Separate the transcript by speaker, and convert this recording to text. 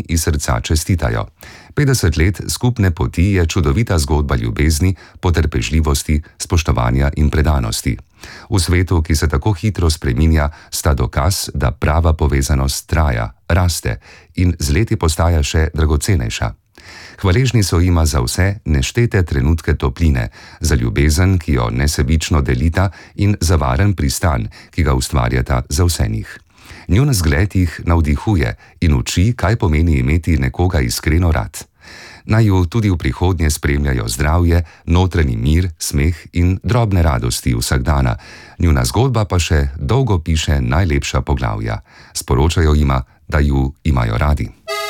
Speaker 1: mi iz srca čestitajo. 50 let skupne poti je čudovita zgodba ljubezni, potrpežljivosti, spoštovanja in predanosti. V svetu, ki se tako hitro spreminja, sta dokaz, da prava povezanost traja, raste in z leti postaja še dragocenejša. Hvaležni so jima za vse neštete trenutke topline, za ljubezen, ki jo nesebično delita, in za varen pristan, ki ga ustvarjata za vse njih. Njun zgled jih navdihuje in uči, kaj pomeni imeti nekoga iskreno rad. Naj ju tudi v prihodnje spremljajo zdravje, notranji mir, smeh in drobne radosti vsakdana. Njuna zgodba pa še dolgo piše najlepša poglavja. Sporočajo jima, da ju imajo radi.